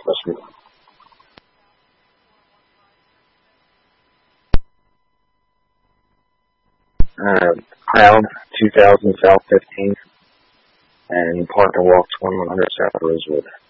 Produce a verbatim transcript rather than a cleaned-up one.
Listen. Uh, Crown, two thousand South fifteenth, and Partner Walk, twenty-one hundred South Rosewood.